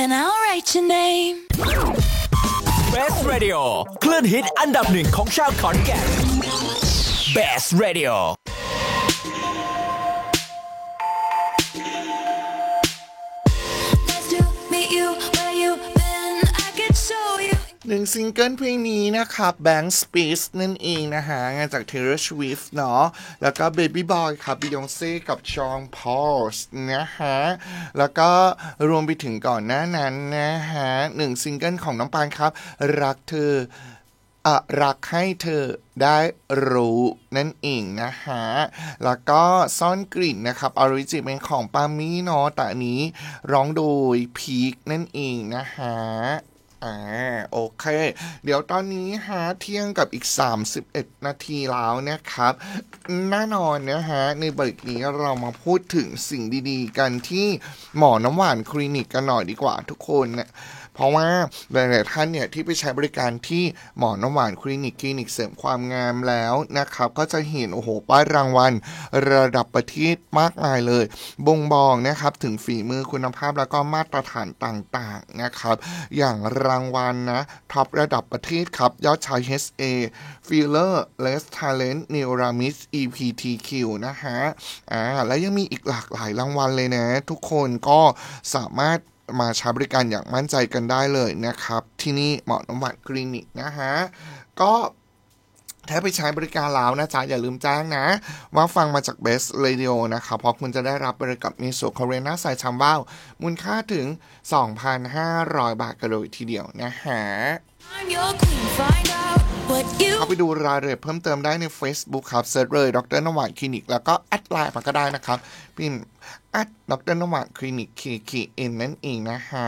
and I'll write your name Best Radio คลื่นฮิตอันดับหนึ่งของชาวขอนแก่น Best Radio หนึ่งซิงเกิลเพลงนี้นะครับ Blank Space นั่นเองนะฮะงานจาก Taylor Swift เนาะแล้วก็ Baby Boy ครับ Beyonce กับ Sean Paul นะฮะแล้วก็รวมไปถึงก่อนหน้านั้นนะฮะหนึ่งซิงเกิลของน้องปานครับรักเธอรักให้เธอได้รู้นั่นเองนะฮะแล้วก็ซ่อนกลิ่นนะครับออริจินเป็นของปามี่เนาะแต่อันนี้ร้องโดยพีคนั่นเองนะฮะโอเคเดี๋ยวตอนนี้เที่ยงกับอีก31นาทีแล้วนะครับแน่นอนนะฮะในเบรกนี้เรามาพูดถึงสิ่งดีๆกันที่หมอน้ำหวานคลินิกกันหน่อยดีกว่าทุกคนนะเพราะว่าหลายๆท่านเนี่ยที่ไปใช้บริการที่หมอน้ำหวานคลินิกเสริมความงามแล้วนะครับก็จะเห็นโอ้โหป้ายรางวัลระดับประเทศมากมายเลยบ่งบอกนะครับถึงฝีมือคุณภาพแล้วก็มาตรฐานต่างๆนะครับอย่างรางวัลนะท็อประดับประเทศครับยอดชาย HA Filler Less Talent Neuramis EPTQ นะฮะและยังมีอีกหลากหลายรางวัลเลยนะทุกคนก็สามารถมาใช้บริการอย่างมั่นใจกันได้เลยนะครับที่นี่หมอน้ำหวานคลินิกนะฮะก็ถ้าไปใช้บริการแล้วนะจ๊ะอย่าลืมแจ้งนะว่าฟังมาจาก Best Radio นะครับเพราะคุณจะได้รับบริการมิโซะคอเรน่าใส่ชัมบ้ามูลค่าถึง 2,500 บาทกันเลยทีเดียวนะฮะเข้าไปดูรายละเอียดเพิ่มเติมได้ใน Facebook ครับเซิร์ชเลยดร.น้ำหวานคลินิกแล้วก็แอดไลน์มาก็ได้นะครับพิมพ์ดร.น้ำหวานคลินิก KKN นั่นเองนะฮะ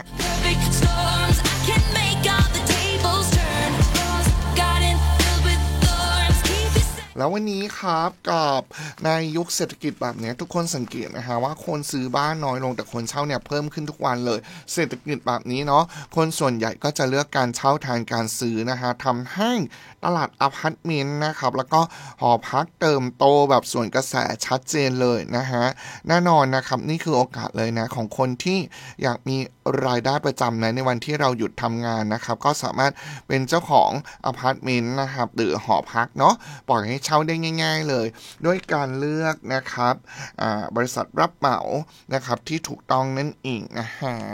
แล้ววันนี้ครับกับในยุคเศรษฐกิจแบบนี้ทุกคนสังเกตนะฮะว่าคนซื้อบ้านน้อยลงแต่คนเช่าเนี่ยเพิ่มขึ้นทุกวันเลยเศรษฐกิจแบบนี้เนาะคนส่วนใหญ่ก็จะเลือกการเช่าแทนการซื้อนะฮะทำให้ตลาดอพาร์ตเมนต์นะครับแล้วก็หอพักเติมโตแบบส่วนกระแสชัดเจนเลยนะฮะแน่นอนนะครับนี่คือโอกาสเลยนะของคนที่อยากมีรายได้ประจำในวันที่เราหยุดทำงานนะครับก็สามารถเป็นเจ้าของอพาร์ตเมนต์นะครับหรือหอพักเนาะปล่อยให้เช่าได้ง่ายๆเลยด้วยการเลือกนะครับบริษัทรับเหมานะครับที่ถูกต้องนั่นเองนะฮะ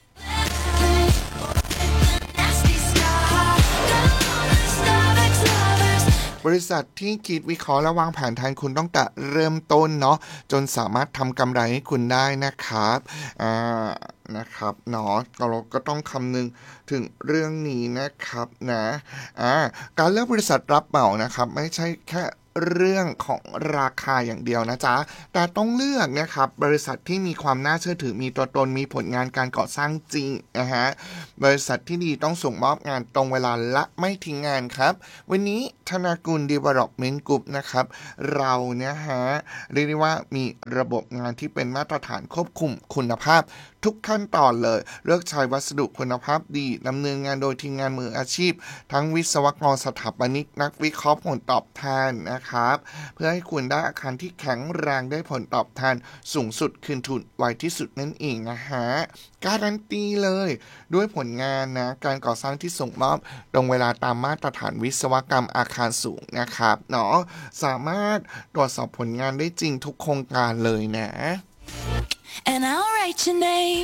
บริษัทที่คิดวิเคราะห์และวางแผนแทนคุณตั้งแต่เริ่มต้นเนาะจนสามารถทำกำไรให้คุณได้นะครับนะครับเนาะเราก็ต้องคำนึงถึงเรื่องนี้นะครับนะการเลือกบริษัทรับเหมานะครับไม่ใช่แค่เรื่องของราคาอย่างเดียวนะจ๊ะแต่ต้องเลือกนะครับบริษัทที่มีความน่าเชื่อถือมีตัวตนมีผลงานการก่อสร้างจริงนะฮะบริษัทที่ดีต้องส่งมอบงานตรงเวลาและไม่ทิ้งงานครับวันนี้ธนากุล Development Group นะครับเราเนี่ยฮะเรียกได้ว่ามีระบบงานที่เป็นมาตรฐานควบคุมคุณภาพทุกขั้นตอนเลยเลือกใช้วัสดุคุณภาพดีดำเนินงานโดยทีมงานมืออาชีพทั้งวิศวกรสถาปนิกนักวิเคราะห์ผลตอบแทนนะครับเพื่อให้คุณได้อาคารที่แข็งแรงได้ผลตอบแทนสูงสุดคืนทุนไวที่สุดนั่นเองนะฮะการันตีเลยด้วยผลงานนะการก่อสร้างที่ส่งมอบตรงเวลาตามมาตรฐานวิศวกรรมอาคารสูงนะครับเนาะสามารถตรวจสอบผลงานได้จริงทุกโครงการเลยนะ and I'll write your name